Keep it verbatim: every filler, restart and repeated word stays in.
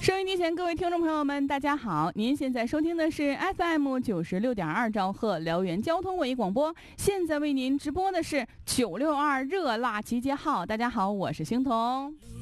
收音机前各位听众朋友们，大家好！您现在收听的是 F M 九十六点二兆赫辽源交通文艺广播，现在为您直播的是九六二热辣集结号。大家好，我是星彤。